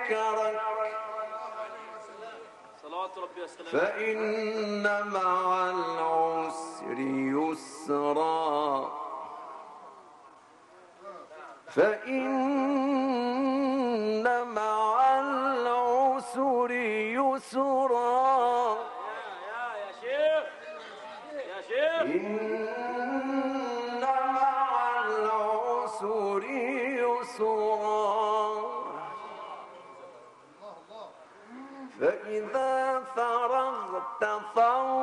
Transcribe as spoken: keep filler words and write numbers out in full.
ذكرك فإن مع العسر يسرا فإن مع العسر يسرا يا شيخ يا شيخ إن مع العسر يسرا فإذا فرغت فانصب